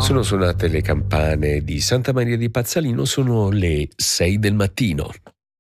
Sono suonate le campane di Santa Maria di Pazzalino, sono le 6 del mattino.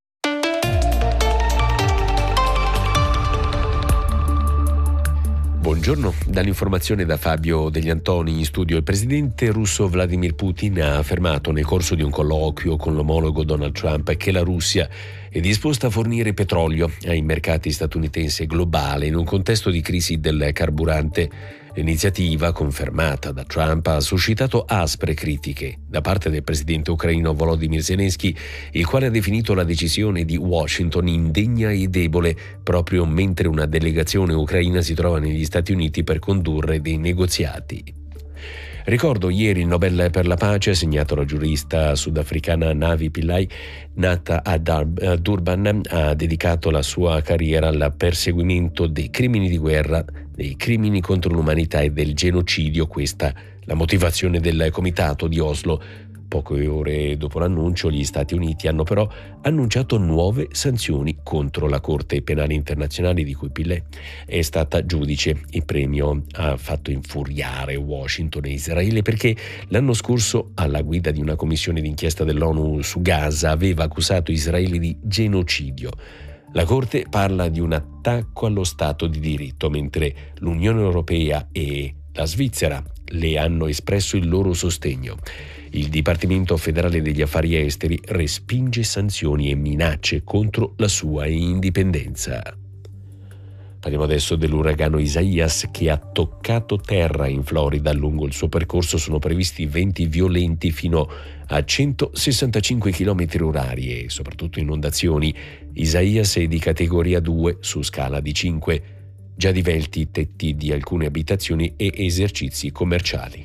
Buongiorno, dall'informazione da Fabio Degli Antoni in studio. Il presidente russo Vladimir Putin ha affermato nel corso di un colloquio con l'omologo Donald Trump che la Russia è disposta a fornire petrolio ai mercati statunitensi e globale in un contesto di crisi del carburante. L'iniziativa, confermata da Trump, ha suscitato aspre critiche da parte del presidente ucraino Volodymyr Zelensky, il quale ha definito la decisione di Washington indegna e debole proprio mentre una delegazione ucraina si trova negli Stati Uniti per condurre dei negoziati. Ricordo ieri il Nobel per la pace assegnato alla giurista sudafricana Navi Pillay, nata a Durban, ha dedicato la sua carriera al perseguimento dei crimini di guerra, dei crimini contro l'umanità e del genocidio. Questa la motivazione del comitato di Oslo. Poche ore dopo l'annuncio, gli Stati Uniti hanno però annunciato nuove sanzioni contro la Corte Penale Internazionale di cui Pillay è stata giudice. Il premio ha fatto infuriare Washington e Israele perché l'anno scorso, alla guida di una commissione d'inchiesta dell'ONU su Gaza, aveva accusato Israele di genocidio. La Corte parla di un attacco allo Stato di diritto, mentre l'Unione Europea e la Svizzera le hanno espresso il loro sostegno. Il Dipartimento federale degli affari esteri respinge sanzioni e minacce contro la sua indipendenza. Parliamo adesso dell'uragano Isaias che ha toccato terra in Florida. Lungo il suo percorso sono previsti venti violenti fino a 165 km/h e soprattutto inondazioni. Isaias è di categoria 2 su scala di 5. Già divelti i tetti di alcune abitazioni e esercizi commerciali.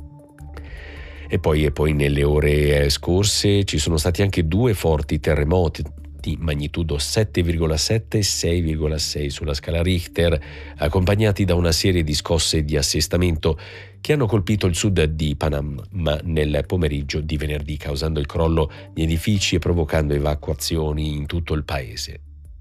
E poi nelle ore scorse ci sono stati anche due forti terremoti di magnitudo 7,7 e 6,6 sulla scala Richter, accompagnati da una serie di scosse di assestamento che hanno colpito il sud di Panama nel pomeriggio di venerdì, causando il crollo di edifici e provocando evacuazioni in tutto il paese.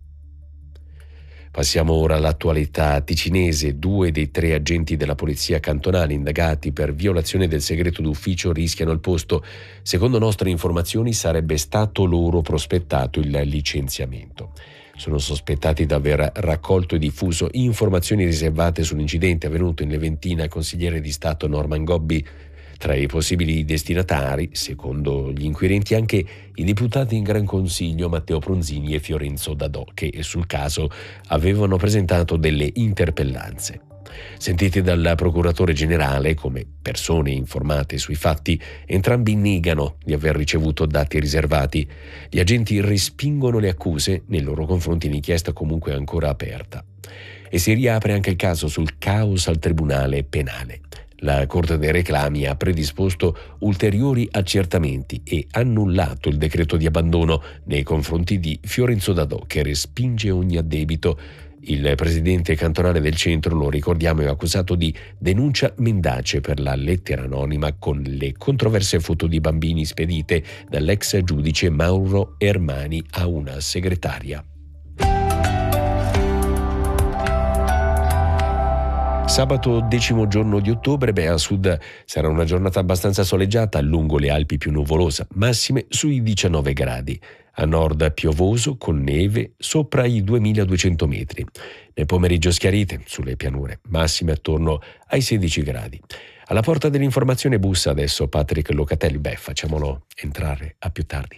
Passiamo ora all'attualità ticinese. 2 dei 3 agenti della polizia cantonale indagati per violazione del segreto d'ufficio rischiano il posto. Secondo nostre informazioni sarebbe stato loro prospettato il licenziamento. Sono sospettati di aver raccolto e diffuso informazioni riservate sull'incidente avvenuto in Leventina al consigliere di Stato Norman Gobbi. Tra i possibili destinatari, secondo gli inquirenti, anche i deputati in Gran Consiglio Matteo Pronzini e Fiorenzo Dadò, che sul caso avevano presentato delle interpellanze. Sentiti dal procuratore generale come persone informate sui fatti, entrambi negano di aver ricevuto dati riservati. Gli agenti respingono le accuse, nei loro confronti l'inchiesta comunque è ancora aperta. E si riapre anche il caso sul caos al Tribunale Penale. La Corte dei Reclami ha predisposto ulteriori accertamenti e annullato il decreto di abbandono nei confronti di Fiorenzo Dadò, che respinge ogni addebito. Il presidente cantonale del centro, lo ricordiamo, è accusato di denuncia mendace per la lettera anonima con le controverse foto di bambini spedite dall'ex giudice Mauro Ermani a una segretaria. Sabato 10° giorno di ottobre, a sud sarà una giornata abbastanza soleggiata, lungo le Alpi più nuvolosa, massime sui 19 gradi. A nord piovoso con neve sopra i 2200 metri. Nel pomeriggio schiarite sulle pianure, massime attorno ai 16 gradi. Alla porta dell'informazione bussa adesso Patrick Locatelli. Facciamolo entrare, a più tardi.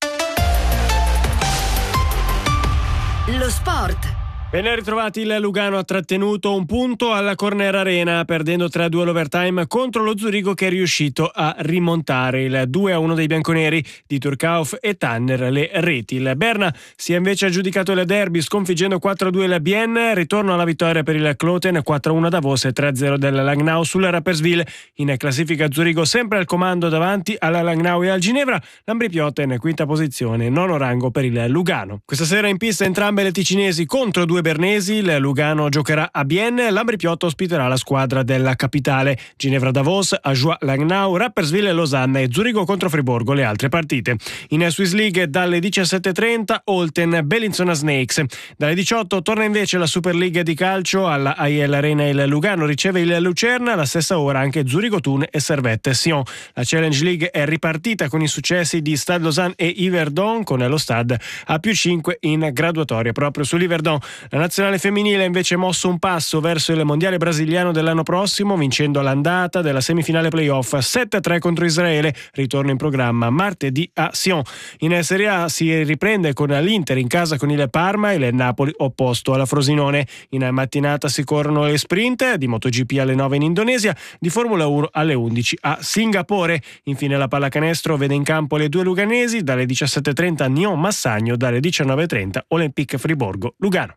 Lo sport. Ben ritrovati. Il Lugano ha trattenuto un punto alla Corner Arena, perdendo 3-2 all'overtime contro lo Zurigo, che è riuscito a rimontare. Il 2-1 dei bianconeri di Turcauf e Tanner le reti. Il Berna si è invece aggiudicato il derby sconfiggendo 4-2 il Bienne. Ritorno alla vittoria per il Kloten, 4-1 a Davos e 3-0 del Langnau sul Rapperswil. In classifica Zurigo sempre al comando davanti alla Langnau e al Ginevra. L'Ambripioten quinta posizione, nono rango per il Lugano. Questa sera in pista entrambe le ticinesi contro 2 due bernesi, il Lugano giocherà a Bienne, l'Ambrì-Piotta ospiterà la squadra della capitale. Ginevra-Davos, Ajoie-Langnau, Rapperswil e Losanna e Zurigo contro Friburgo le altre partite. In Swiss League dalle 17.30 Olten, Bellinzona Snakes. Dalle 18 torna invece la Super League di calcio alla AEL Arena, il Lugano riceve il Lucerna, alla stessa ora anche Zurigo Thun e Servette Sion. La Challenge League è ripartita con i successi di Stade Lausanne e Yverdon, con lo Stade a +5 in graduatoria proprio sull'Yverdon. La nazionale femminile ha invece mosso un passo verso il mondiale brasiliano dell'anno prossimo, vincendo l'andata della semifinale playoff 7-3 contro Israele, ritorno in programma martedì a Sion. In Serie A si riprende con l'Inter in casa con il Parma e il Napoli opposto alla Frosinone. In mattinata si corrono le sprint di MotoGP alle 9 in Indonesia, di Formula 1 alle 11 a Singapore. Infine la pallacanestro vede in campo le due luganesi, dalle 17.30 Nyon Massagno, dalle 19.30 Olympique Friburgo Lugano.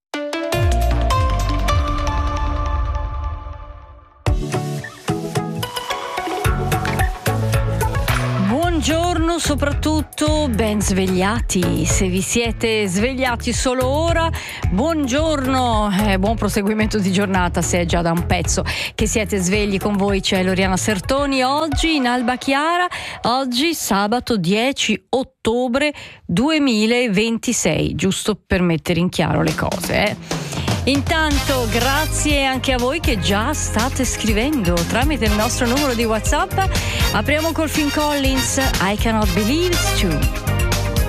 Buongiorno, soprattutto ben svegliati. Se vi siete svegliati solo ora, buongiorno e buon proseguimento di giornata. Se è già da un pezzo che siete svegli, con voi c'è Loriana Sertoni. Oggi in Alba Chiara, oggi sabato 10 ottobre 2026, giusto per mettere in chiaro le cose. Intanto grazie anche a voi che già state scrivendo tramite il nostro numero di WhatsApp. Apriamo col Phil Collins, I Cannot Believe It's True.